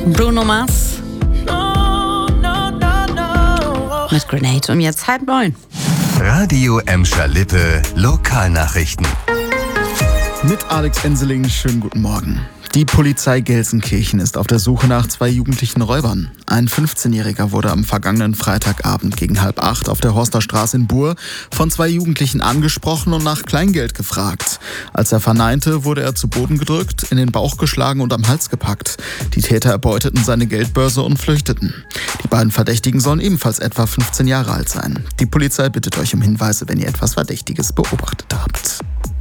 Bruno Mars mit Grenade. Und jetzt 8:30. Radio Emscher Lippe Lokalnachrichten. Mit Alex Enseling, schönen guten Morgen. Die Polizei Gelsenkirchen ist auf der Suche nach 2 jugendlichen Räubern. Ein 15-Jähriger wurde am vergangenen Freitagabend gegen 7:30 auf der Horsterstraße in Buhr von 2 Jugendlichen angesprochen und nach Kleingeld gefragt. Als er verneinte, wurde er zu Boden gedrückt, in den Bauch geschlagen und am Hals gepackt. Die Täter erbeuteten seine Geldbörse und flüchteten. Die beiden Verdächtigen sollen ebenfalls etwa 15 Jahre alt sein. Die Polizei bittet euch um Hinweise, wenn ihr etwas Verdächtiges beobachtet habt.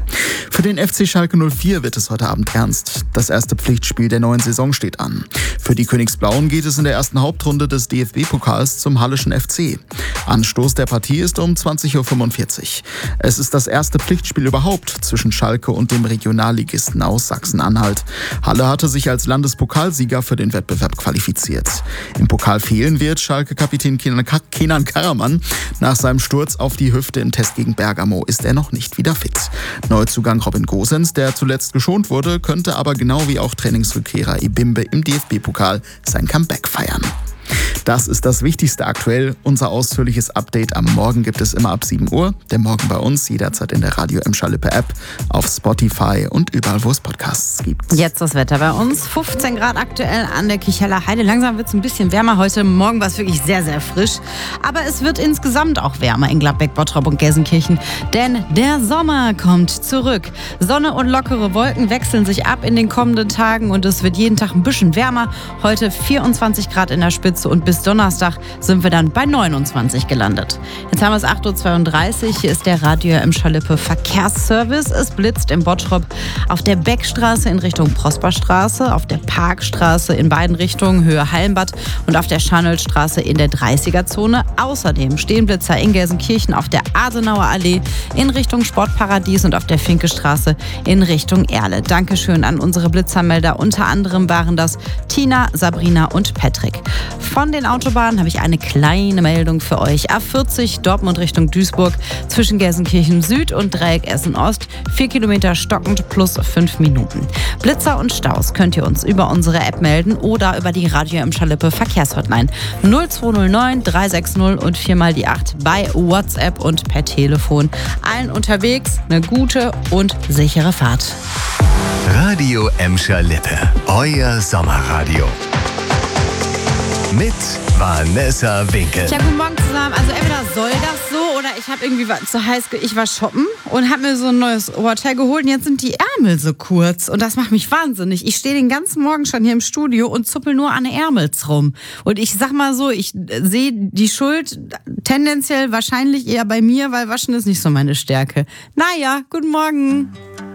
Für den FC Schalke 04 wird es heute Abend ernst. Das erste Pflichtspiel der neuen Saison steht an. Für die Königsblauen geht es in der ersten Hauptrunde des DFB-Pokals zum Hallischen FC. Anstoß der Partie ist um 20:45 Uhr. Es ist das erste Pflichtspiel überhaupt zwischen Schalke und dem Regionalligisten aus Sachsen-Anhalt. Halle hatte sich als Landespokalsieger für den Wettbewerb qualifiziert. Im Pokal fehlen wird Schalke-Kapitän Kenan Karaman. Nach seinem Sturz auf die Hüfte im Test gegen Bergamo ist er noch nicht wieder fit. Neuzugang Robin Gosens, der zuletzt geschont wurde, könnte aber genau wie auch Trainingsrückkehrer Ibimbe im DFB-Pokal sein Comeback feiern. Das ist das Wichtigste aktuell. Unser ausführliches Update am Morgen gibt es immer ab 7 Uhr. Der Morgen bei uns jederzeit in der Radio Emscher Lippe App, auf Spotify und überall, wo es Podcasts gibt. Jetzt das Wetter bei uns. 15 Grad aktuell an der Kicheller Heide. Langsam wird es ein bisschen wärmer. Heute Morgen war es wirklich sehr, sehr frisch. Aber es wird insgesamt auch wärmer in Gladbeck, Bottrop und Gelsenkirchen. Denn der Sommer kommt zurück. Sonne und lockere Wolken wechseln sich ab in den kommenden Tagen und es wird jeden Tag ein bisschen wärmer. Heute 24 Grad in der Spitze und bis Donnerstag sind wir dann bei 29 gelandet. Jetzt haben wir es 8:32 Uhr. Hier ist der Radio Emscher Lippe Verkehrsservice. Es blitzt im Bottrop auf der Beckstraße in Richtung Prosperstraße, auf der Parkstraße in beiden Richtungen Höhe Hallenbad und auf der Scharnelstraße in der 30er-Zone. Außerdem stehen Blitzer in Gelsenkirchen auf der Adenauer Allee in Richtung Sportparadies und auf der Finkestraße in Richtung Erle. Dankeschön an unsere Blitzermelder. Unter anderem waren das Tina, Sabrina und Patrick. Von den Autobahnen habe ich eine kleine Meldung für euch. A40 Dortmund Richtung Duisburg zwischen Gelsenkirchen Süd und Dreieck Essen Ost. 4 Kilometer stockend plus 5 Minuten. Blitzer und Staus könnt ihr uns über unsere App melden oder über die Radio Emscher Lippe Verkehrshotline 0209 360 und 4x8 bei WhatsApp und per Telefon. Allen unterwegs eine gute und sichere Fahrt. Radio Emscher Lippe, euer Sommerradio. Mit Vanessa Winkel. Ja, guten Morgen zusammen. Also entweder soll das so oder ich habe irgendwie zu heiß, ich war shoppen und habe mir so ein neues Oberteil geholt und jetzt sind die Ärmel so kurz und das macht mich wahnsinnig. Ich stehe den ganzen Morgen schon hier im Studio und zuppel nur an den Ärmels rum. Und ich sag mal so, ich sehe die Schuld tendenziell wahrscheinlich eher bei mir, weil Waschen ist nicht so meine Stärke. Naja, guten Morgen.